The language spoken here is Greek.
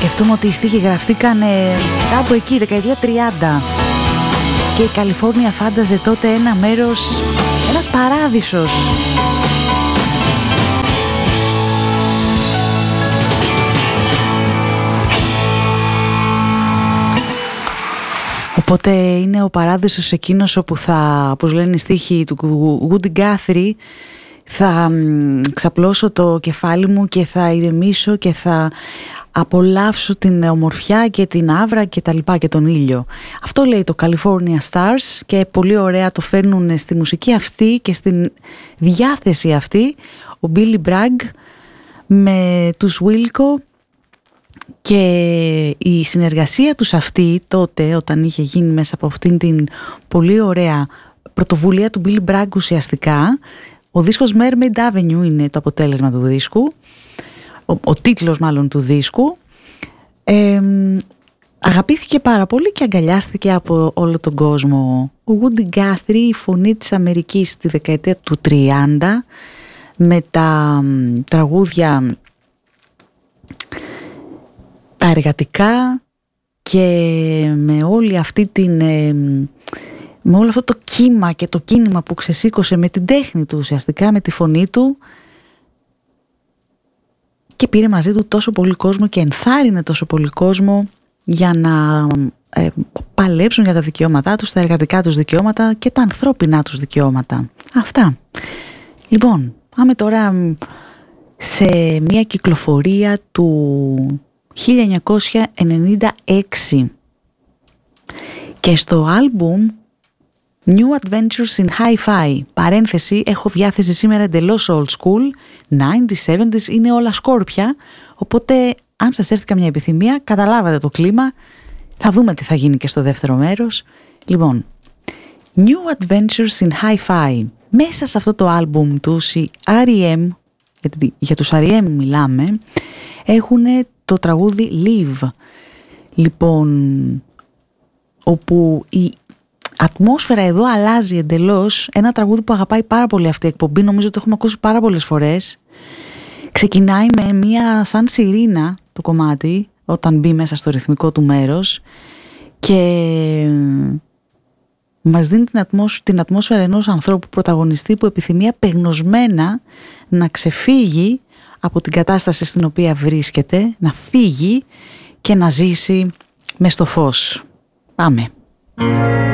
σκεφτούμε ότι οι στίχοι γραφτήκαν κάπου εκεί, δεκαετία 30. Και η Καλιφόρνια φάνταζε τότε ένα μέρος, ένας παράδεισος. Οπότε είναι ο παράδεισος εκείνος όπου θα, όπως λένε οι στίχοι του Woody Guthrie, θα ξαπλώσω το κεφάλι μου και θα ηρεμήσω και θα απολαύσω την ομορφιά και την άβρα και τα λοιπά και τον ήλιο. Αυτό λέει το California Stars και πολύ ωραία το φέρνουν στη μουσική αυτή και στην διάθεση αυτή ο Billy Bragg με τους Wilco. Και η συνεργασία τους αυτή τότε, όταν είχε γίνει μέσα από αυτήν την πολύ ωραία πρωτοβουλία του Billy Bragg ουσιαστικά, ο δίσκος Mermaid Avenue είναι το αποτέλεσμα του δίσκου, ο τίτλος μάλλον του δίσκου, αγαπήθηκε πάρα πολύ και αγκαλιάστηκε από όλο τον κόσμο. Ο Woody Guthrie, η φωνή της Αμερικής στη δεκαετία του 30, με τα τραγούδια τα εργατικά και με όλη αυτή με όλο αυτό το κύμα και το κίνημα που ξεσήκωσε με την τέχνη του ουσιαστικά, με τη φωνή του, και πήρε μαζί του τόσο πολύ κόσμο και ενθάρρυνε τόσο πολύ κόσμο για να παλέψουν για τα δικαιώματά τους, τα εργατικά τους δικαιώματα και τα ανθρώπινά τους δικαιώματα. Αυτά. Λοιπόν, πάμε τώρα σε μια κυκλοφορία του 1996 και στο άλμπουμ New Adventures in Hi-Fi, παρένθεση, έχω διάθεση σήμερα εντελώς old school, 90s, 70s, είναι όλα σκόρπια, οπότε αν σας έρθει καμιά επιθυμία καταλάβατε το κλίμα, θα δούμε τι θα γίνει και στο δεύτερο μέρος. Λοιπόν, New Adventures in Hi-Fi, μέσα σε αυτό το άλμπουμ τους οι R.E.M., γιατί για τους R.E.M. μιλάμε, έχουν το τραγούδι Live, λοιπόν, όπου η ατμόσφαιρα εδώ αλλάζει εντελώς. Ένα τραγούδι που αγαπάει πάρα πολύ αυτή η εκπομπή, νομίζω ότι έχουμε ακούσει πάρα πολλές φορές. Ξεκινάει με μια σαν σιρήνα το κομμάτι όταν μπει μέσα στο ρυθμικό του μέρος και μας δίνει την ατμόσφαιρα ενός ανθρώπου πρωταγωνιστή που επιθυμεί απεγνωσμένα να ξεφύγει από την κατάσταση στην οποία βρίσκεται, να φύγει και να ζήσει μες στο φως. Πάμε.